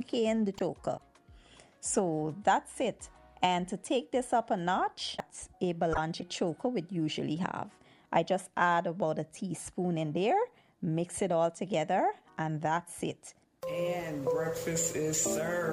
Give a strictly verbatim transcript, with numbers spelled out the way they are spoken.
in the choker. So that's it. And to take this up a notch, that's a Belanger choker would usually have. I just add about a teaspoon in there, mix it all together, and that's it. And breakfast is served.